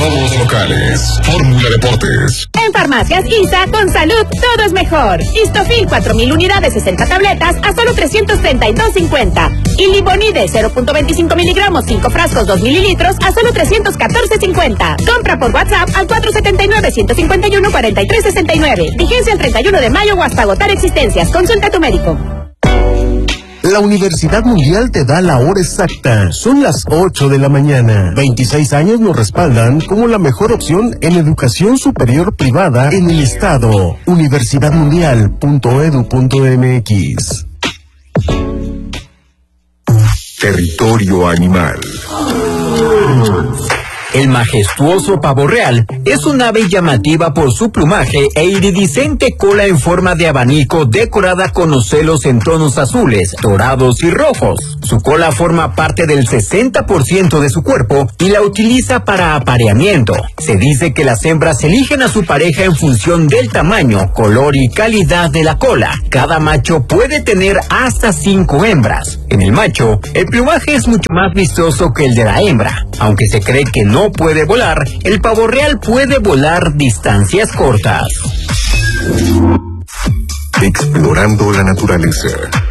robos locales. Fórmula Deportes. En Farmacias ISA, con salud, todo es mejor. Histofil 4000 unidades, 60 tabletas, a solo 332.50. Y Libonide 0.25 miligramos, 5 frascos, 2 mililitros, a solo 314.50. Compra por WhatsApp al 479-151-4369. Vigencia el 31 de mayo o hasta agotar existencias. Consulta a tu médico. La Universidad Mundial te da la hora exacta. Son las 8 de la mañana. 26 años nos respaldan como la mejor opción en educación superior privada en el estado. universidadmundial.edu.mx. Territorio animal. El majestuoso pavo real es un ave llamativa por su plumaje e iridiscente cola en forma de abanico decorada con ocelos en tonos azules, dorados y rojos. Su cola forma parte del 60% de su cuerpo y la utiliza para apareamiento. Se dice que las hembras eligen a su pareja en función del tamaño, color y calidad de la cola. Cada macho puede tener hasta 5 hembras. En el macho, el plumaje es mucho más vistoso que el de la hembra. Aunque se cree que no puede volar, el pavo real puede volar distancias cortas. Explorando la naturaleza.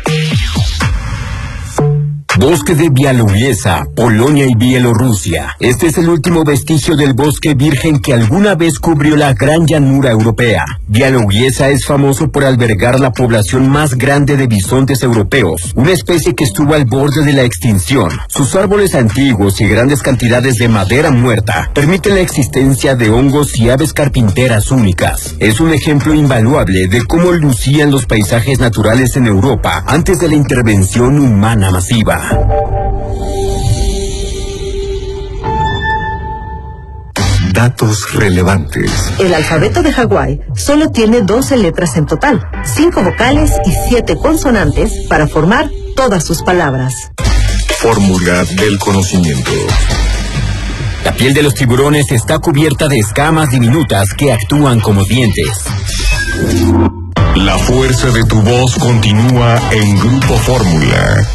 Bosque de Białowieża, Polonia y Bielorrusia. Este es el último vestigio del bosque virgen que alguna vez cubrió la gran llanura europea. Białowieża es famoso por albergar la población más grande de bisontes europeos, una especie que estuvo al borde de la extinción. Sus árboles antiguos y grandes cantidades de madera muerta permiten la existencia de hongos y aves carpinteras únicas. Es un ejemplo invaluable de cómo lucían los paisajes naturales en Europa antes de la intervención humana masiva. Datos relevantes. El alfabeto de Hawái solo tiene 12 letras en total, 5 vocales y 7 consonantes para formar todas sus palabras. Fórmula del conocimiento. La piel de los tiburones está cubierta de escamas diminutas que actúan como dientes. La fuerza de tu voz continúa en Grupo Fórmula.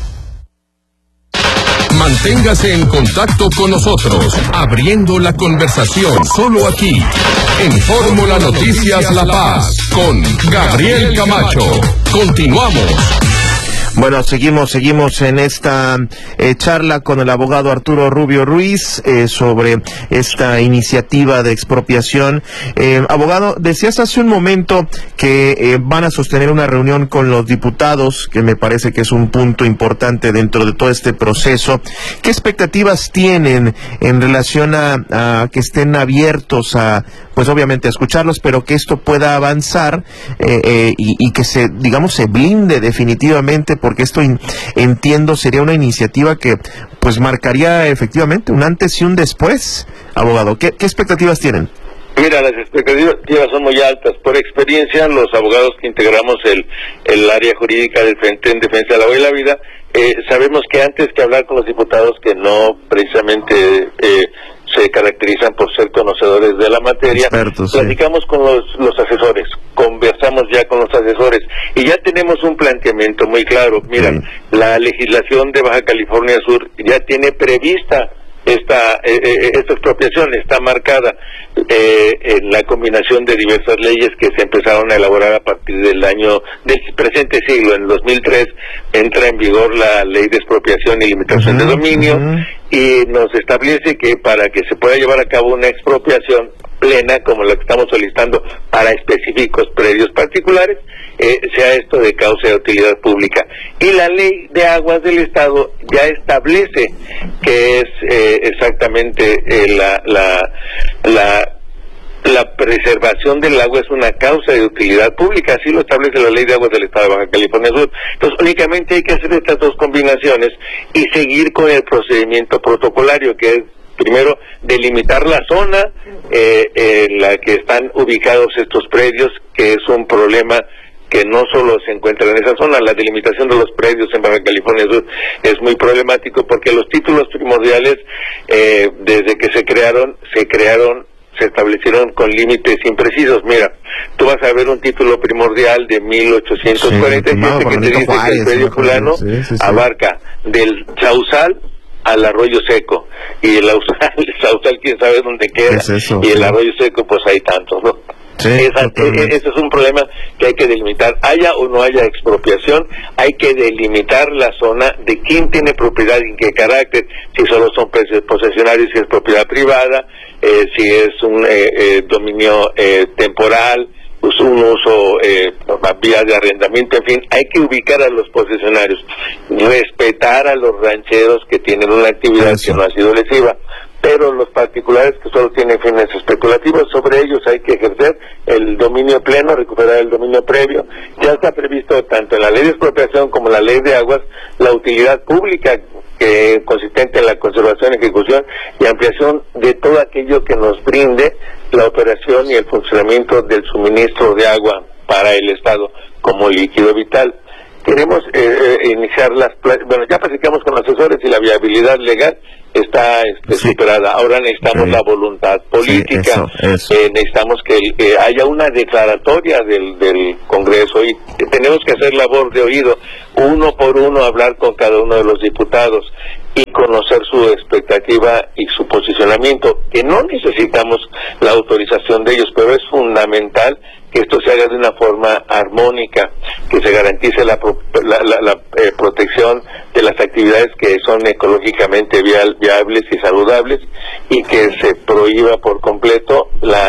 Manténgase en contacto con nosotros, abriendo la conversación solo aquí, en Fórmula Noticias La Paz, con Gabriel Camacho. Continuamos. Bueno, seguimos en esta charla con el abogado Arturo Rubio Ruiz sobre esta iniciativa de expropiación. Abogado, decías hace un momento que van a sostener una reunión con los diputados, que me parece que es un punto importante dentro de todo este proceso. ¿Qué expectativas tienen en relación a que estén abiertos a, pues obviamente a escucharlos, pero que esto pueda avanzar y que se blinde definitivamente, porque esto entiendo sería una iniciativa que pues marcaría efectivamente un antes y un después? Abogado, ¿qué expectativas tienen? Mira, las expectativas son muy altas. Por experiencia, los abogados que integramos el área jurídica del Frente en Defensa de la Agua y la Vida, sabemos que antes que hablar con los diputados, que no precisamente se caracterizan por ser conocedores de la materia, expertos, platicamos con los asesores, conversamos ya con los asesores y ya tenemos un planteamiento muy claro. Mira, la legislación de Baja California Sur ya tiene prevista esta expropiación, está marcada en la combinación de diversas leyes que se empezaron a elaborar a partir del presente siglo. En el 2003 entra en vigor la ley de expropiación y limitación de dominio, y nos establece que para que se pueda llevar a cabo una expropiación plena, como la que estamos solicitando para específicos predios particulares, sea esto de causa de utilidad pública. Y la ley de aguas del Estado ya establece que es exactamente la preservación del agua es una causa de utilidad pública, así lo establece la ley de aguas del Estado de Baja California Sur. Entonces únicamente hay que hacer estas dos combinaciones y seguir con el procedimiento protocolario, que es primero delimitar la zona en la que están ubicados estos predios, que es un problema que no solo se encuentra en esa zona. La delimitación de los predios en Baja California Sur es muy problemático, porque los títulos primordiales, desde que se establecieron con límites imprecisos. Mira, tú vas a ver un título primordial de 1847 que te dice que el predio fulano abarca del Chauzal al arroyo seco, y el sausal quién sabe dónde queda, es eso, y el arroyo seco pues hay tantos, ¿no? Sí, ese es un problema que hay que delimitar. Haya o no haya expropiación, hay que delimitar la zona de quién tiene propiedad y en qué carácter, si solo son posesionarios, si es propiedad privada, si es un dominio temporal, pues un uso vía de arrendamiento, en fin, hay que ubicar a los posesionarios, respetar a los rancheros que tienen una actividad que no ha sido lesiva, pero los particulares que solo tienen fines especulativos, sobre ellos hay que ejercer el dominio pleno, recuperar el dominio previo. Ya está previsto tanto en la ley de expropiación como en la ley de aguas la utilidad pública que consistente en la conservación, ejecución y ampliación de todo aquello que nos brinde la operación y el funcionamiento del suministro de agua para el Estado como líquido vital. Queremos iniciar bueno, ya platicamos con los asesores y la viabilidad legal está superada. Ahora necesitamos la voluntad política, eso. Necesitamos que haya una declaratoria del Congreso y tenemos que hacer labor de oído, uno por uno, hablar con cada uno de los diputados y conocer su expectativa y su posicionamiento, que no necesitamos la autorización de ellos, pero es fundamental que esto se haga de una forma armónica, que se garantice la protección de las actividades que son ecológicamente viables y saludables, y que se prohíba por completo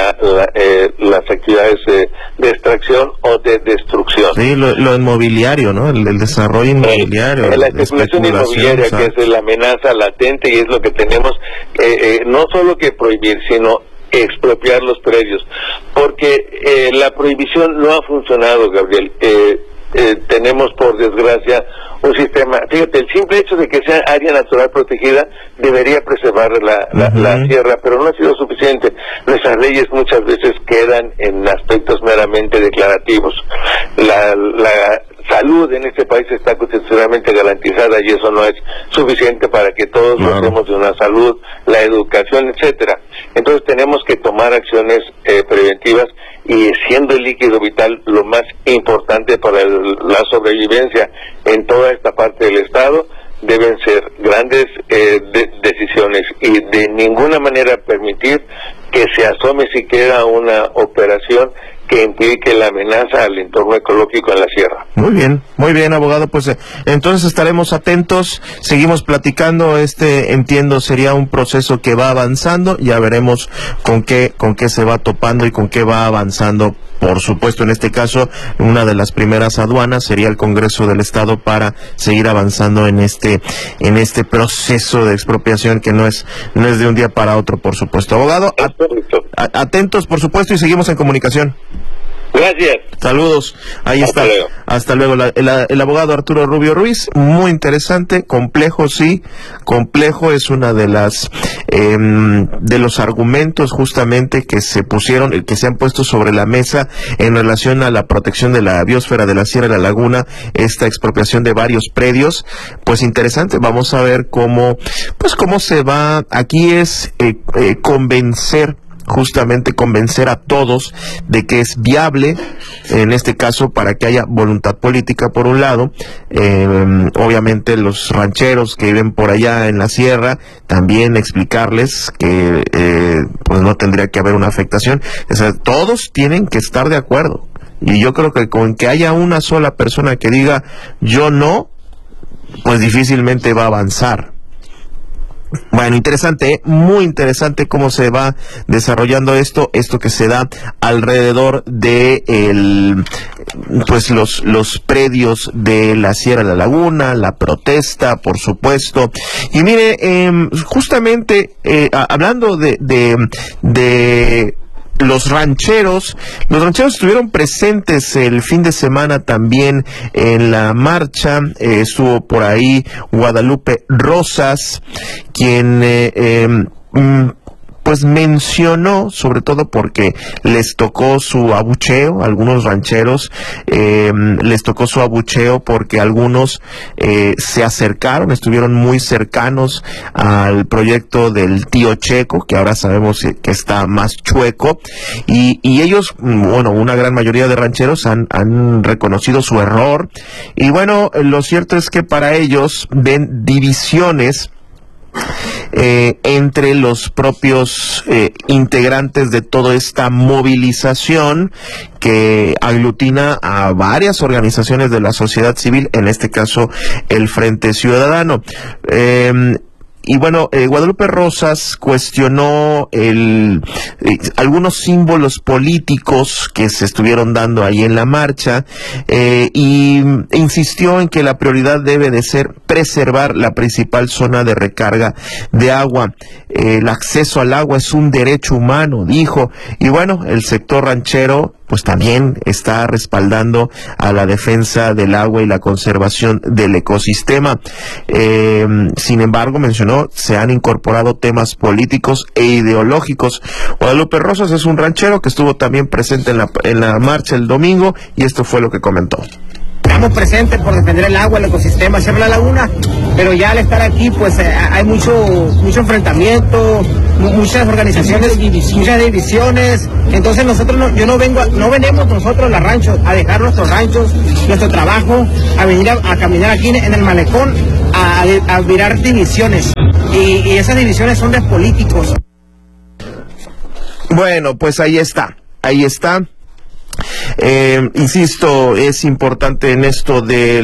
las actividades de extracción o de destrucción. Sí, lo inmobiliario, ¿no? El desarrollo inmobiliario. La especulación inmobiliaria, ¿sabes? Que es la amenaza latente, y es lo que tenemos no solo que prohibir, sino expropiar los predios, porque la prohibición no ha funcionado, Gabriel. Tenemos, por desgracia, un sistema, fíjate, el simple hecho de que sea área natural protegida debería preservar la sierra, pero no ha sido suficiente. Nuestras leyes muchas veces quedan en aspectos meramente declarativos. La salud en este país está constitucionalmente garantizada y eso no es suficiente para que todos gocemos de una salud, la educación, etcétera. Entonces tenemos que tomar acciones preventivas, y siendo el líquido vital lo más importante para la sobrevivencia en toda esta parte del Estado, deben ser grandes decisiones, y de ninguna manera permitir que se asome siquiera una operación que implique la amenaza al entorno ecológico en la sierra. Muy bien, abogado, pues entonces estaremos atentos, seguimos platicando, entiendo sería un proceso que va avanzando, ya veremos con qué se va topando y con qué va avanzando. Por supuesto, en este caso, una de las primeras aduanas sería el Congreso del Estado para seguir avanzando en este proceso de expropiación que no es de un día para otro, por supuesto. Abogado, atentos, por supuesto, y seguimos en comunicación. Gracias. Saludos. Ahí está. Luego. Hasta luego. El abogado Arturo Rubio Ruiz, muy interesante, complejo, sí, complejo, es una de las de los argumentos justamente que se han puesto sobre la mesa en relación a la protección de la biosfera de la Sierra de la Laguna, esta expropiación de varios predios. Pues interesante, vamos a ver cómo se va. Aquí es convencer a todos de que es viable, en este caso, para que haya voluntad política por un lado. Obviamente los rancheros que viven por allá en la sierra, también explicarles que pues no tendría que haber una afectación. O sea, todos tienen que estar de acuerdo, y yo creo que con que haya una sola persona que diga yo no, pues difícilmente va a avanzar. Bueno, interesante, muy interesante cómo se va desarrollando esto que se da alrededor de los predios de la Sierra de la Laguna, la protesta, por supuesto. Y mire, justamente hablando de los rancheros estuvieron presentes el fin de semana también en la marcha. Estuvo por ahí Guadalupe Rosas, quien pues mencionó, sobre todo porque les tocó su abucheo, a algunos rancheros les tocó su abucheo porque algunos se acercaron, estuvieron muy cercanos al proyecto del tío Checo, que ahora sabemos que está más chueco, y ellos, bueno, una gran mayoría de rancheros han reconocido su error, y bueno, lo cierto es que para ellos ven divisiones entre los propios integrantes de toda esta movilización que aglutina a varias organizaciones de la sociedad civil, en este caso el Frente Ciudadano. Y bueno, Guadalupe Rosas cuestionó algunos símbolos políticos que se estuvieron dando ahí en la marcha, y insistió en que la prioridad debe de ser preservar la principal zona de recarga de agua. El acceso al agua es un derecho humano, dijo. Y bueno, el sector ranchero pues también está respaldando a la defensa del agua y la conservación del ecosistema. Sin embargo, mencionó, se han incorporado temas políticos e ideológicos. Guadalupe Rosas es un ranchero que estuvo también presente en la marcha el domingo, y esto fue lo que comentó. Estamos presentes por defender el agua, el ecosistema, hacer la laguna, pero ya al estar aquí pues hay mucho enfrentamiento, muchas organizaciones, muchas divisiones. Entonces nosotros no venimos nosotros a los ranchos a dejar nuestros ranchos, nuestro trabajo, a venir a caminar aquí en el malecón a mirar divisiones, y esas divisiones son de políticos. Bueno, pues ahí está. Insisto, es importante en esto de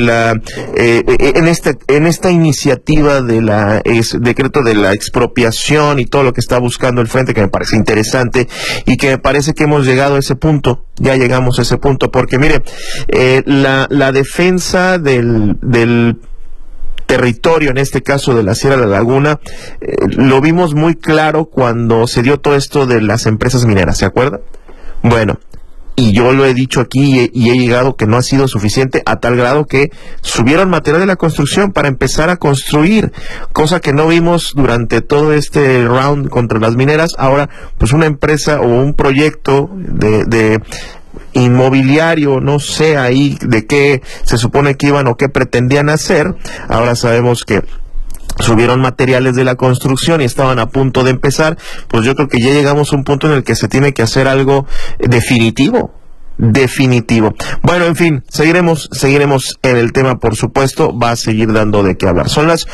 en esta iniciativa de decreto de la expropiación y todo lo que está buscando el Frente, que me parece interesante y que me parece que hemos llegado a ese punto. Ya llegamos a ese punto, porque mire, la defensa del territorio, en este caso de la Sierra de la Laguna, lo vimos muy claro cuando se dio todo esto de las empresas mineras, ¿se acuerdan? Bueno, y yo lo he dicho aquí y he llegado que no ha sido suficiente, a tal grado que subieron material de la construcción para empezar a construir, cosa que no vimos durante todo este round contra las mineras. Ahora, pues una empresa o un proyecto de inmobiliario, no sé ahí de qué se supone que iban o qué pretendían hacer. Ahora sabemos que subieron materiales de la construcción y estaban a punto de empezar. Pues yo creo que ya llegamos a un punto en el que se tiene que hacer algo definitivo. Bueno, en fin, seguiremos en el tema, por supuesto, va a seguir dando de qué hablar. Son las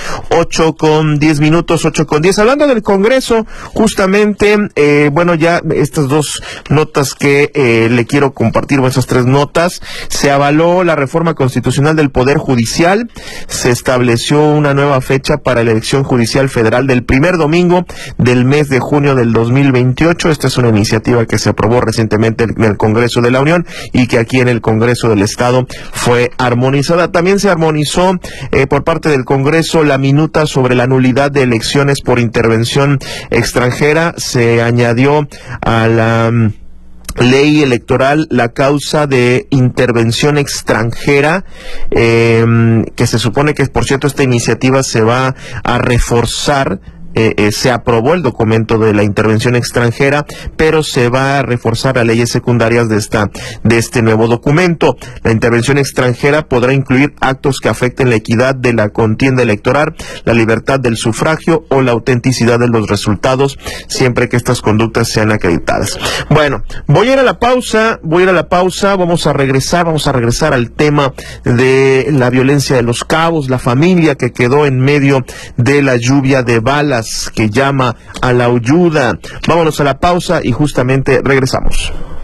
8:10, hablando del Congreso, justamente, bueno, ya estas dos notas que le quiero compartir, o esas tres notas. Se avaló la reforma constitucional del Poder Judicial, se estableció una nueva fecha para la elección judicial federal del primer domingo del mes de junio del 2028. Esta es una iniciativa que se aprobó recientemente en el Congreso de la Unión y que aquí en el Congreso del Estado fue armonizada. También se armonizó por parte del Congreso la minuta sobre la nulidad de elecciones por intervención extranjera. Se añadió a la ley electoral la causa de intervención extranjera, que se supone que, por cierto, esta iniciativa se va a reforzar. Se aprobó el documento de la intervención extranjera, pero se va a reforzar a leyes secundarias de este nuevo documento. La intervención extranjera podrá incluir actos que afecten la equidad de la contienda electoral, la libertad del sufragio o la autenticidad de los resultados, siempre que estas conductas sean acreditadas. Bueno, voy a ir a la pausa, vamos a regresar al tema de la violencia de Los Cabos, la familia que quedó en medio de la lluvia de balas que llama a la ayuda. Vámonos a la pausa y justamente regresamos.